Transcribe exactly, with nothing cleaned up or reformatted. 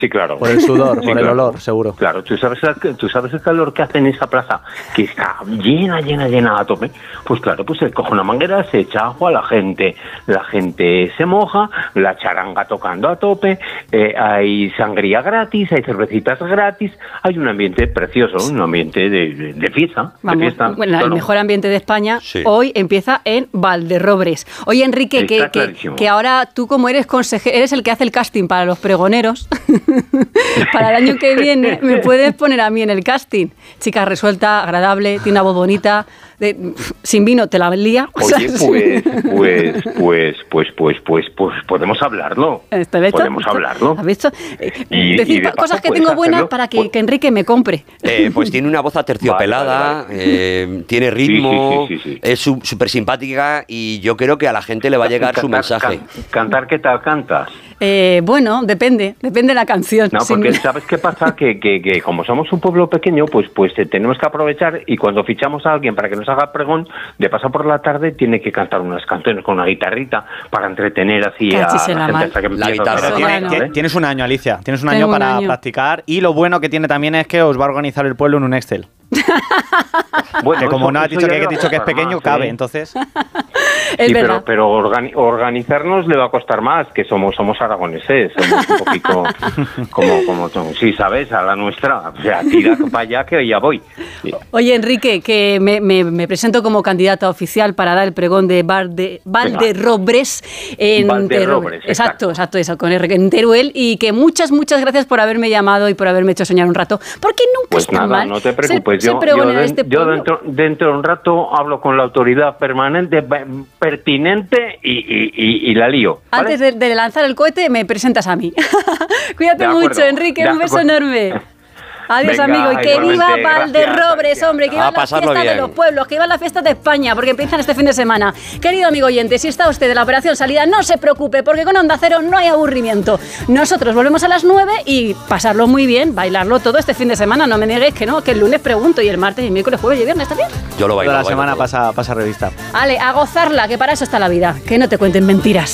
Sí, claro. Por el sudor, sí, por claro. el olor, seguro. Claro, ¿tú sabes, tú sabes el calor que hace en esa plaza, que está llena, llena, llena a tope. Pues claro, pues se coge una manguera, se echa agua, la gente, la gente se moja, la charanga tocando a tope, eh, hay sangría gratis, hay cervecitas gratis, hay un ambiente precioso, un ambiente de, de, de fiesta. Vamos, de fiesta bueno, claro. El mejor ambiente de España Sí. hoy empieza en Valderrobres. Oye, Enrique, que, que, que ahora tú como eres consejero, eres el que hace el casting para los pregoneros, para el año que viene, me puedes poner a mí en el casting. Chica resuelta, agradable, tiene una voz bonita, de, sin vino te la lía. Oye, pues, pues, pues, pues, pues, pues, pues, podemos hablarlo. Podemos hablarlo. ¿Has visto? Y, Decir y de cosas paso que tengo buenas hacerlo, para que, pues, que Enrique me compre. Eh, pues tiene una voz aterciopelada, vale, vale, vale. Eh, tiene ritmo, sí, sí, sí, sí. es súper simpática y yo creo que a la gente le va a llegar su mensaje. Can, cantar, ¿qué tal cantas? Eh, bueno, depende, depende de la canción. No, Sí, porque mira. ¿sabes qué pasa? Que, que, que como somos un pueblo pequeño, pues pues eh, tenemos que aprovechar y cuando fichamos a alguien para que nos haga pregón, de paso por la tarde tiene que cantar unas canciones con una guitarrita para entretener así a Cachis en la la gente mar. hasta que La empieza a guitarra. tocar, Pero tiene- ¿no? tiene- ¿Eh? tienes un año, Alicia. Tienes un Tengo año un para año. practicar. Y lo bueno que tiene también es que os va a organizar el pueblo en un Excel. Bueno, Que como eso- no has eso dicho ya que, le que va a dicho que es costar pequeño, más, cabe. ¿eh? Entonces, Es Sí, verdad. pero, pero organi- organizarnos le va a costar más, que somos somos aragoneses, somos un poquito como, como, sí, ¿sabes? A la nuestra, o sea, tira para allá que ya voy. Sí. Oye, Enrique, que me, me, me presento como candidata oficial para dar el pregón de Valde, Valderrobres en Valderrobres, Teruel. Exacto, exacto, eso, con R, en Teruel. Y que muchas, muchas gracias por haberme llamado y por haberme hecho soñar un rato. Porque nunca Pues es tan nada, mal no te preocupes. ser- ser Yo, yo, pregonera de- de este yo pueblo. dentro, dentro de un rato hablo con la autoridad permanente, pe- pertinente y, y, y, y la lío. ¿vale? Antes de, de lanzar el cohete, me presentas a mí. Cuídate De acuerdo, mucho, Enrique. de Un beso acuerdo. enorme. Adiós, Venga, amigo. Y que viva igualmente, Valderrobres, gracias, hombre. Que A viva la pasarlo fiesta de bien. los pueblos, que viva la fiesta de España, porque empiezan este fin de semana. Querido amigo oyente, si está usted de la operación salida, no se preocupe, porque con Onda Cero no hay aburrimiento. Nosotros volvemos a las nueve y pasarlo muy bien, bailarlo todo este fin de semana. No me niegues que no, que el lunes pregunto y el martes, y el miércoles, jueves y viernes, ¿está bien? Yo lo bailo. toda la lo bailo semana todo. pasa, pasa revista. Ale, a gozarla, que para eso está la vida. Que no te cuenten mentiras.